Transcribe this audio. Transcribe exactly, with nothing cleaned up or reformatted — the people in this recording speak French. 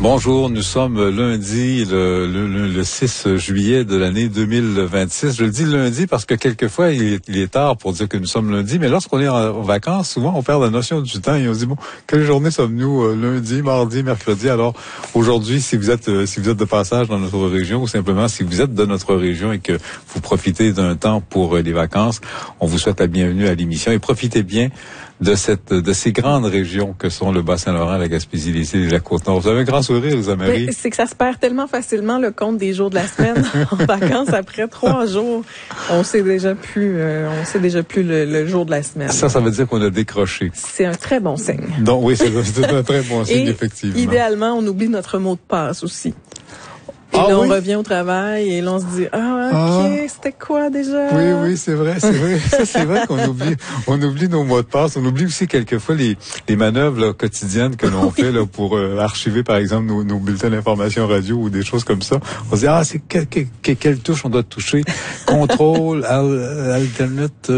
Bonjour, nous sommes lundi, le, le, le six juillet de l'année deux mille vingt-six. Je le dis lundi parce que quelquefois, il est, il est tard pour dire que nous sommes lundi, mais lorsqu'on est en, en vacances, souvent, on perd la notion du temps et on se dit, bon, quelle journée sommes-nous, euh, lundi, mardi, mercredi? Alors, aujourd'hui, si vous êtes euh, si vous êtes de passage dans notre région ou simplement si vous êtes de notre région et que vous profitez d'un temps pour euh, les vacances, on vous souhaite la bienvenue à l'émission et profitez bien de cette de ces grandes régions que sont le Bas-Saint-Laurent, la Gaspésie, les îles et la Côte-Nord. Vous avez un grand sourire, Lisa Marie. Oui, c'est que ça se perd tellement facilement le compte des jours de la semaine en vacances. Après trois jours, on sait déjà plus, euh, on sait déjà plus le, le jour de la semaine. Ça, ça veut dire qu'on a décroché. C'est un très bon signe. Donc oui, c'est, c'est un très bon signe, et effectivement. Idéalement, on oublie notre mot de passe aussi. Et ah, là, oui? on revient au travail et là, on se dit, ah, OK, ah. C'était quoi déjà? Oui, oui, c'est vrai, c'est vrai. Ça, c'est vrai qu'on oublie, on oublie nos mots de passe. On oublie aussi quelquefois les, les manœuvres là, quotidiennes que l'on oui. fait là, pour euh, archiver, par exemple, nos, nos bulletins d'information radio ou des choses comme ça. On se dit, ah, c'est que, que, que, quelle touche on doit toucher? Contrôle, alternate,